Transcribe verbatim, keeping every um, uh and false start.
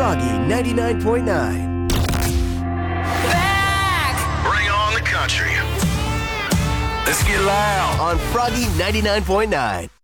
Froggy ninety-nine point nine. Back! Bring on the country. Let's get loud On Froggy ninety-nine point nine.